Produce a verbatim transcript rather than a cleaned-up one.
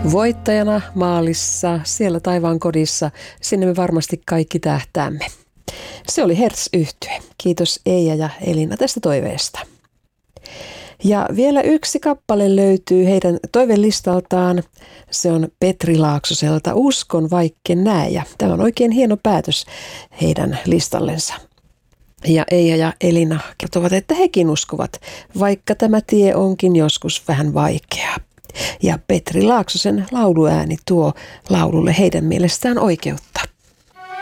Voittajana maalissa, siellä taivaan kodissa, sinne me varmasti kaikki tähtäämme. Se oli Hertz-yhtye. Kiitos Eija ja Elina tästä toiveesta. Ja vielä yksi kappale löytyy heidän toivelistaltaan. Se on Petri Laaksoselta Uskon vaikken näe. Ja tämä on oikein hieno päätös heidän listallensa. Ja Eija ja Elina kertovat, että hekin uskovat, vaikka tämä tie onkin joskus vähän vaikea. Ja Petri Laaksosen lauluääni tuo laululle heidän mielestään oikeutta.